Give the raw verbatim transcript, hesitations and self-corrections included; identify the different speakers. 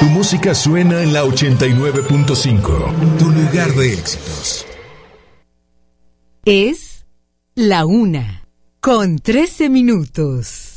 Speaker 1: Tu música suena en la ochenta y nueve punto cinco. Tu lugar de éxitos.
Speaker 2: Es la una con trece minutos.